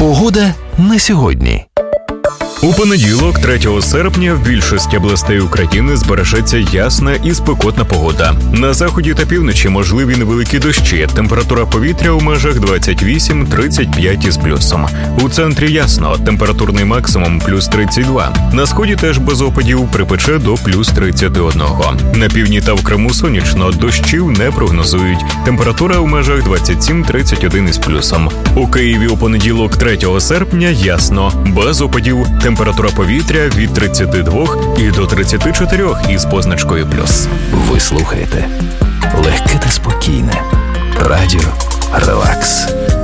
Погода на сьогодні. У понеділок, 3 серпня, в більшості областей України збережеться ясна і спекотна погода. На заході та півночі можливі невеликі дощі. Температура повітря у межах 28-35 із плюсом. У центрі ясно, температурний максимум плюс 32. На сході теж без опадів, припече до плюс 31. На півдні та в Криму сонячно, дощів не прогнозують. Температура у межах 27-31 із плюсом. У Києві у понеділок, 3 серпня, ясно, без опадів. Температура повітря від 32 і до 34 із позначкою плюс. Ви слухаєте легке та спокійне радіо «Релакс».